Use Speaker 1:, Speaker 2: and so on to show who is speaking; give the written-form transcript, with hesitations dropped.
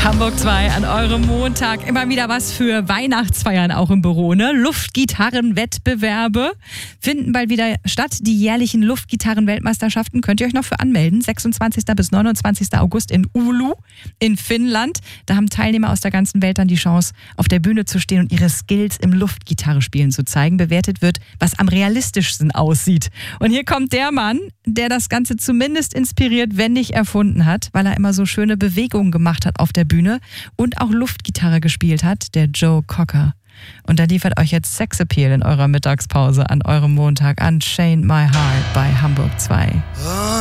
Speaker 1: Hamburg 2 an eurem Montag. Immer wieder was für Weihnachtsfeiern auch im Büro, ne? Luftgitarrenwettbewerbe finden bald wieder statt. Die jährlichen Luftgitarren-Weltmeisterschaften könnt ihr euch noch für anmelden. 26. bis 29. August in Oulu in Finnland. Da haben Teilnehmer aus der ganzen Welt dann die Chance, auf der Bühne zu stehen und ihre Skills im Luftgitarrespielen zu zeigen. Bewertet wird, was am realistischsten aussieht. Und hier kommt der Mann, der das Ganze zumindest inspiriert, wenn nicht erfunden hat, weil er immer so schöne Bewegungen gemacht hat auf der Bühne und auch Luftgitarre gespielt hat, der Joe Cocker. Und da liefert euch jetzt Sex Appeal in eurer Mittagspause an eurem Montag. Unchain My Heart bei Hamburg 2.